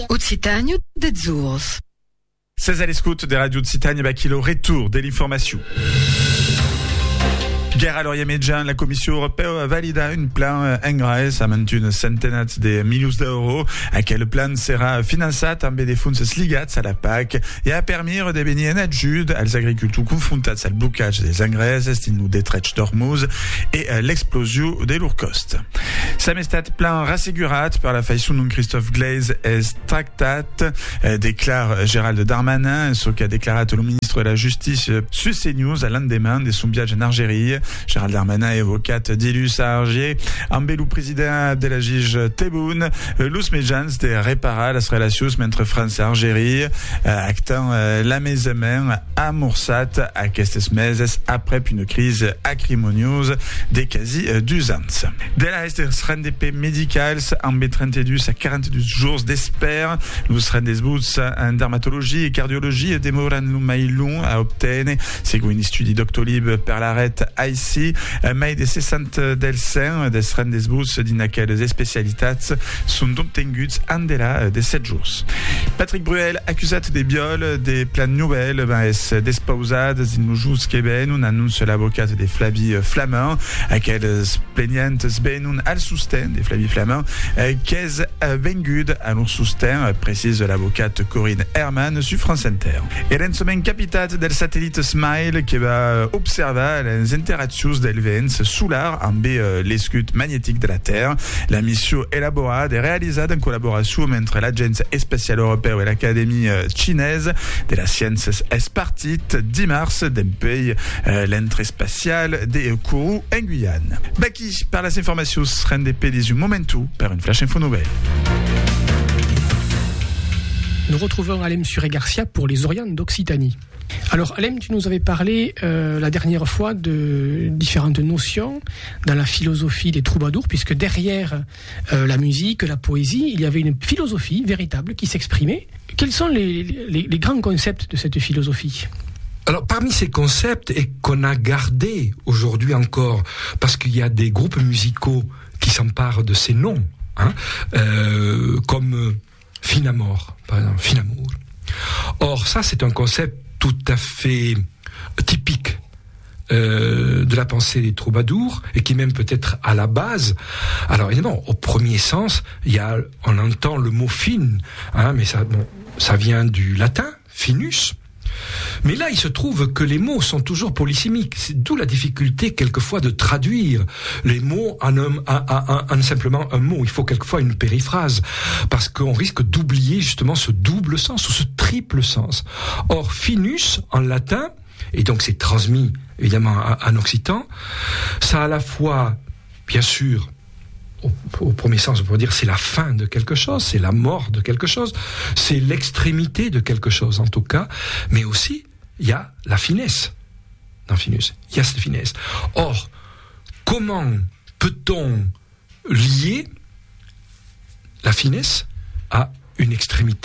Occitanie de Zurs. 16 à l'écoute des radios de Occitanie, le retour de l'information. Guerre à l'Orient-Médian, la Commission européenne a validé un plan engrais amb une centaine de milions d'euros. Aquel plan sera finançat amb des fons lligats a la PAC i ha permis de venir en ajuda als agricultors confrontats al blocatge des engrais dins des trets d'Hormuz i l'explosió de leur cost. S'ha estat plan rassegurat per la façon dont Christophe Glaise és tractat, declara Gérald Darmanin, ce qu'a declarat le ministre de la Justice sur CNews à l'endemain de son viatge en Algérie. Gérald Darmanin, avocat d'Ilus à Alger, amb el président de la juge Tebboune, los mitjans de reparar les relacions entre France i Algérie, actant l'amaisament amorçat aquestes meses après une crise acrimoniosa de quasi 2 ans. De la reste dels rendez médicals, amb 32 à 42 jours d'espera, los rendez-vous en dermatologie i cardiologie demoren lo mai long a obtenir, segons un estudi Doctolib per l'arret ici, mai de 60 dels 100 des rendez-vous dins aquelles especialitats són obtinguts en delà de 7 jours. Patrick Bruel, accusat de viol de plan nouvelle, és despausat dins los jours que ven, un annonce l'avocat de Flavie Flamand, aquelles pleniantes ven al sostén de Flavie Flamand, qu'és vengut a leur sostén, precise l'avocat Corinne Herman sur France Inter. Era en somen capitat del satèl·lit SMILE que va observar les interaccions del vent solar amb l'escut magnétique de la Terre. La mission élaborada et réalisada en collaboration entre l'Agència Espacial Europea i l'Acadèmia Xinesa de les Sciences és partit dimarts d'empei l'entre espacial de Kourou en Guyane. Baki, par les informacions RNDP des un momentu per une flash info nouvelle. Nous retrouvons Alem Suré-Garcia pour les Orientes d'Occitanie. Alors Alem, tu nous avais parlé la dernière fois de différentes notions dans la philosophie des troubadours, puisque derrière la musique, la poésie, il y avait une philosophie véritable qui s'exprimait. Quels sont les grands concepts de cette philosophie ? Alors, parmi ces concepts, et qu'on a gardé aujourd'hui encore, parce qu'il y a des groupes musicaux qui s'emparent de ces noms, comme Finamore, par exemple, Finamour. Or, ça, c'est un concept tout à fait typique de la pensée des troubadours, et qui même peut être à la base. Alors, évidemment, au premier sens, on entend le mot fin, mais ça vient du latin, finus. Mais là, il se trouve que les mots sont toujours polysémiques. C'est d'où la difficulté, quelquefois, de traduire les mots en simplement un mot. Il faut quelquefois une périphrase, parce qu'on risque d'oublier justement ce double sens, ou ce triple sens. Or, finus, en latin, et donc c'est transmis, évidemment, en occitan, ça a à la fois, bien sûr, au premier sens, on pourrait dire c'est la fin de quelque chose, c'est la mort de quelque chose, c'est l'extrémité de quelque chose en tout cas, mais aussi il y a la finesse dans finus, il y a cette finesse. Or, comment peut-on lier la finesse à une extrémité